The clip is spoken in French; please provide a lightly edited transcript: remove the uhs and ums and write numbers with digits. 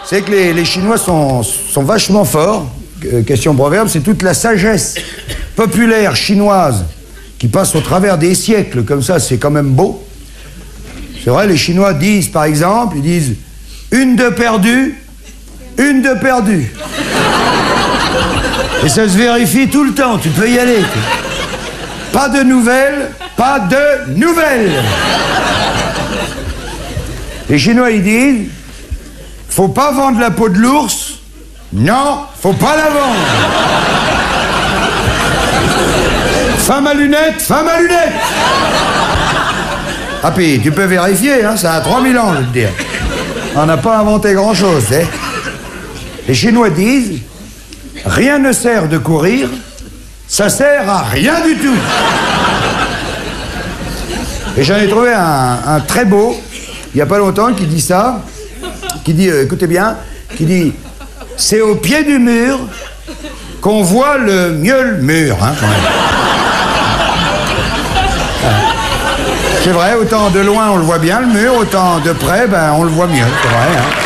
C'est que les Chinois sont vachement forts. Question proverbe, c'est toute la sagesse populaire chinoise qui passe au travers des siècles, comme ça, c'est quand même beau. C'est vrai, les Chinois disent, par exemple, ils disent « une de perdue, une de perdue ». Et ça se vérifie tout le temps, tu peux y aller. Pas de nouvelles, pas de nouvelles. Les Chinois, ils disent « faut pas vendre la peau de l'ours, non, faut pas la vendre. Femme à lunettes, femme à lunettes. » Ah puis, tu peux vérifier, hein, ça a 3000 ans, je veux te dire. On n'a pas inventé grand-chose, hein. Les Chinois disent « rien ne sert de courir, ça sert à rien du tout. » Et j'en ai trouvé un très beau, il n'y a pas longtemps, qui dit ça, qui dit, écoutez bien, qui dit « c'est au pied du mur qu'on voit le mieux le mur, hein, quand même. » C'est vrai, autant de loin on le voit bien le mur, autant de près, ben on le voit mieux, c'est vrai, hein.